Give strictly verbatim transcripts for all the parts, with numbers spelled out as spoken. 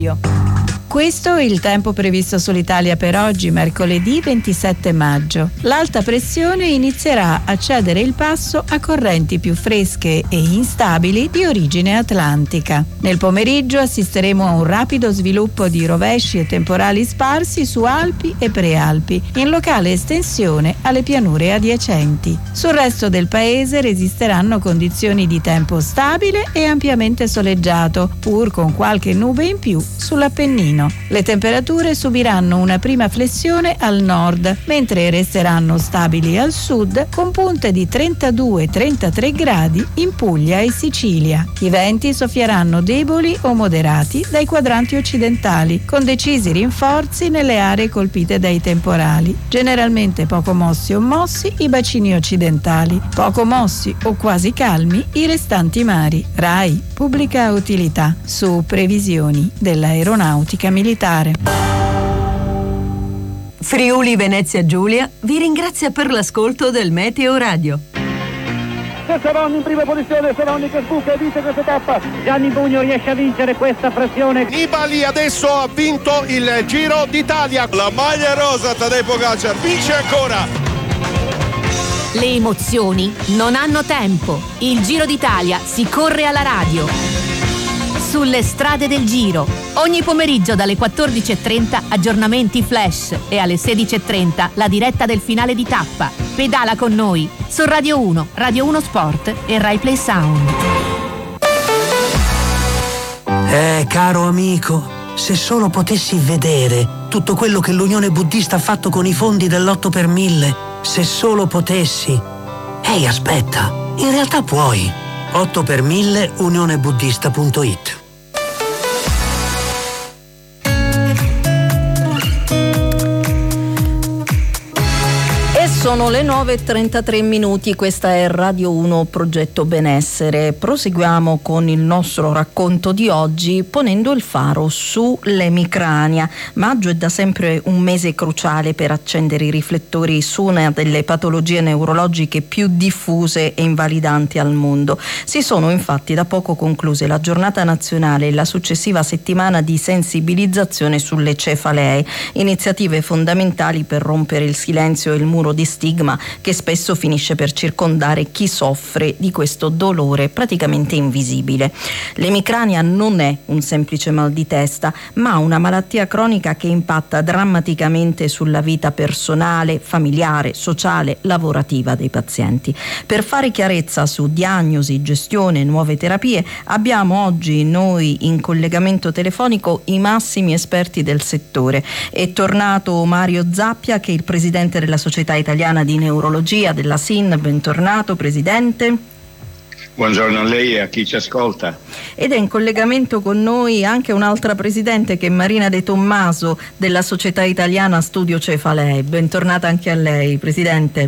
Questo è il tempo previsto sull'Italia per oggi, mercoledì ventisette maggio. L'alta pressione inizierà a cedere il passo a correnti più fresche e instabili di origine atlantica. Nel pomeriggio assisteremo a un rapido sviluppo di rovesci e temporali sparsi su Alpi e Prealpi, in locale estensione alle pianure adiacenti. Sul resto del paese resisteranno condizioni di tempo stabile e ampiamente soleggiato, pur con qualche nube in più sull'Appennino. Le temperature subiranno una prima flessione al nord, mentre resteranno stabili al sud, con punte di trentadue trentatré gradi in Puglia e Sicilia. I venti soffieranno deboli o moderati dai quadranti occidentali, con decisi rinforzi nelle aree colpite dai temporali. Generalmente poco mossi o mossi i bacini occidentali, poco mossi o quasi calmi i restanti mari. RAI, pubblica utilità, su previsioni dell'aeronautica militare. Friuli Venezia Giulia vi ringrazia per l'ascolto del Meteo Radio. Savoni in prima posizione, Savoni che sbuca e vince questa tappa. Gianni Bugno riesce a vincere questa frazione. Nibali adesso ha vinto il Giro d'Italia. La maglia rosa, Tadej Pogačar vince ancora. Le emozioni non hanno tempo. Il Giro d'Italia si corre alla radio. Sulle strade del Giro. Ogni pomeriggio dalle quattordici e trenta aggiornamenti flash e alle sedici e trenta la diretta del finale di tappa. Pedala con noi su Radio uno, Radio uno Sport e Rai Play Sound. Eh, caro amico, se solo potessi vedere tutto quello che l'Unione Buddista ha fatto con i fondi dell'otto per mille, se solo potessi. Ehi, aspetta, in realtà puoi. otto per mille unione buddista punto it. Sono le nove e trentatré minuti, questa è Radio uno Progetto Benessere. Proseguiamo con il nostro racconto di oggi ponendo il faro sull'emicrania. Maggio è da sempre un mese cruciale per accendere i riflettori su una delle patologie neurologiche più diffuse e invalidanti al mondo. Si sono infatti da poco concluse la giornata nazionale e la successiva settimana di sensibilizzazione sulle cefalee, iniziative fondamentali per rompere il silenzio e il muro di stigma che spesso finisce per circondare chi soffre di questo dolore praticamente invisibile. L'emicrania non è un semplice mal di testa, ma una malattia cronica che impatta drammaticamente sulla vita personale, familiare, sociale, lavorativa dei pazienti. Per fare chiarezza su diagnosi, gestione e nuove terapie abbiamo oggi noi in collegamento telefonico i massimi esperti del settore. È tornato Mario Zappia, che è il presidente della Società Italiana di Neurologia della S I N. Bentornato Presidente. Buongiorno a lei e a chi ci ascolta. Ed è in collegamento con noi anche un'altra Presidente, che è Marina De Tommaso della Società Italiana Studio Cefalee. Bentornata anche a lei, Presidente.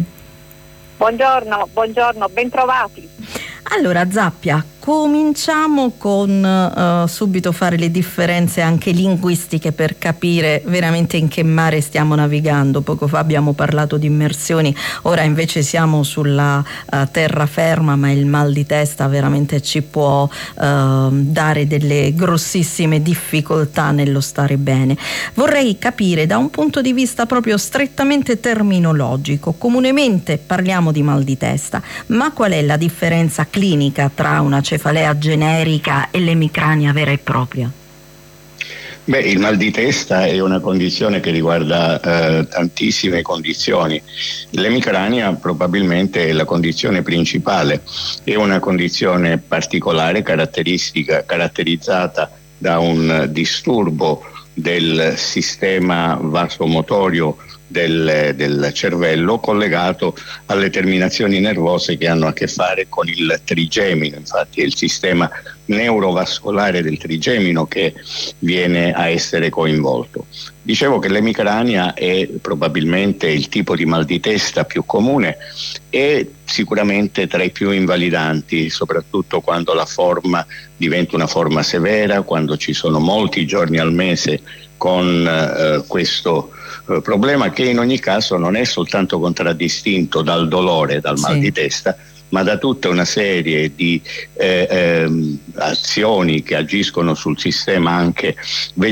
Buongiorno, buongiorno, bentrovati. Allora Zappia, cominciamo con uh, subito fare le differenze anche linguistiche per capire veramente in che mare stiamo navigando. Poco fa abbiamo parlato di immersioni, ora invece siamo sulla uh, terraferma, ma il mal di testa veramente ci può uh, dare delle grossissime difficoltà nello stare bene. Vorrei capire da un punto di vista proprio strettamente terminologico. Comunemente parliamo di mal di testa, ma qual è la differenza clinica tra una cefalea generica e l'emicrania vera e propria? Beh, il mal di testa è una condizione che riguarda eh, tantissime condizioni. L'emicrania probabilmente è la condizione principale, è una condizione particolare, caratteristica, caratterizzata da un disturbo del sistema vasomotorio Del, del cervello, collegato alle terminazioni nervose che hanno a che fare con il trigemino. Infatti è il sistema neurovascolare del trigemino che viene a essere coinvolto. Dicevo che l'emicrania è probabilmente il tipo di mal di testa più comune e sicuramente tra i più invalidanti, soprattutto quando la forma diventa una forma severa, quando ci sono molti giorni al mese con eh, questo eh, problema, che in ogni caso non è soltanto contraddistinto dal dolore, dal mal sì. di testa, ma da tutta una serie di eh, ehm, azioni che agiscono sul sistema anche